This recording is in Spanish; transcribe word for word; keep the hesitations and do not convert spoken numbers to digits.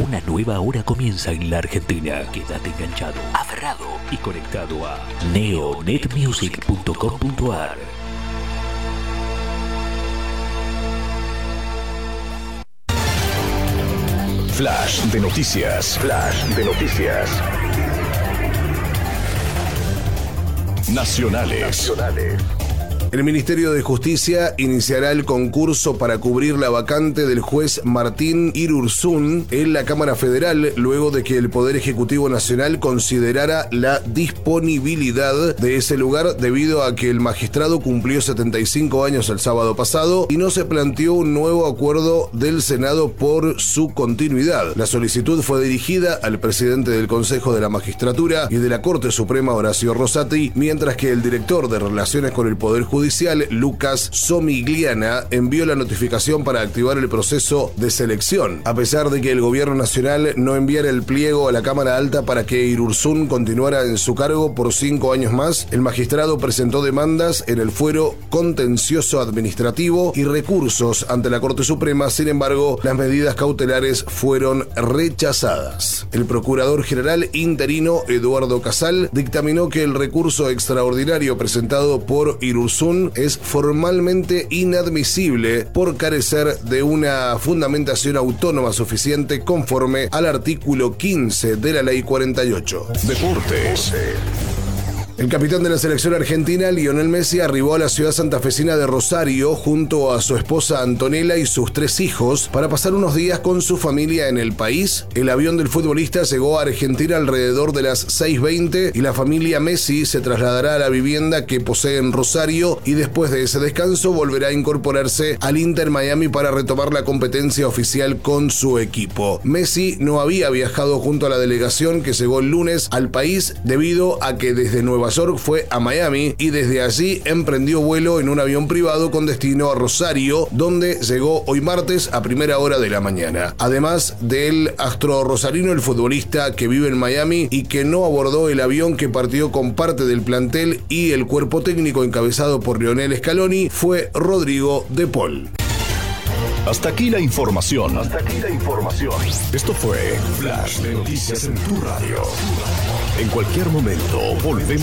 Una nueva hora comienza en la Argentina. Quédate enganchado, aferrado y conectado a neonetmusic punto com punto ar. Flash de noticias. Flash de noticias. Nacionales. Nacionales. El Ministerio de Justicia iniciará el concurso para cubrir la vacante del juez Martín Irurzun en la Cámara Federal, luego de que el Poder Ejecutivo Nacional considerara la disponibilidad de ese lugar debido a que el magistrado cumplió setenta y cinco años el sábado pasado y no se planteó un nuevo acuerdo del Senado por su continuidad. La solicitud fue dirigida al presidente del Consejo de la Magistratura y de la Corte Suprema, Horacio Rosati, mientras que el director de Relaciones con el Poder Judicial Judicial, Lucas Somigliana, envió la notificación para activar el proceso de selección. A pesar de que el gobierno nacional no enviara el pliego a la Cámara Alta para que Irurzun continuara en su cargo por cinco años más, el magistrado presentó demandas en el fuero contencioso administrativo y recursos ante la Corte Suprema. Sin embargo, las medidas cautelares fueron rechazadas. El procurador general interino, Eduardo Casal, dictaminó que el recurso extraordinario presentado por Irurzun es formalmente inadmisible por carecer de una fundamentación autónoma suficiente conforme al artículo quince de la Ley cuarenta y ocho. Deportes. El capitán de la selección argentina, Lionel Messi, arribó a la ciudad santafesina de Rosario junto a su esposa Antonella y sus tres hijos para pasar unos días con su familia en el país. El avión del futbolista llegó a Argentina alrededor de las seis veinte y la familia Messi se trasladará a la vivienda que posee en Rosario y después de ese descanso volverá a incorporarse al Inter Miami para retomar la competencia oficial con su equipo. Messi no había viajado junto a la delegación que llegó el lunes al país debido a que desde Nueva York fue a Miami y desde allí emprendió vuelo en un avión privado con destino a Rosario, donde llegó hoy martes a primera hora de la mañana. Además del astro rosarino, el futbolista que vive en Miami y que no abordó el avión que partió con parte del plantel y el cuerpo técnico encabezado por Lionel Scaloni fue Rodrigo De Paul. Hasta aquí la información. Hasta aquí la información. Esto fue Flash de Noticias en tu radio. En cualquier momento volvemos.